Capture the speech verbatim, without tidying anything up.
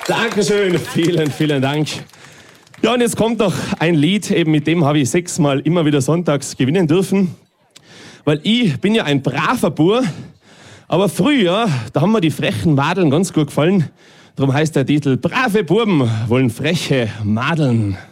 Dankeschön, vielen, vielen Dank. Ja, und jetzt kommt noch ein Lied, eben mit dem habe ich sechsmal immer wieder sonntags gewinnen dürfen. Weil ich bin ja ein braver Bur, aber früher, da haben mir die frechen Madeln ganz gut gefallen. Darum heißt der Titel: Brave Burben wollen freche Madeln.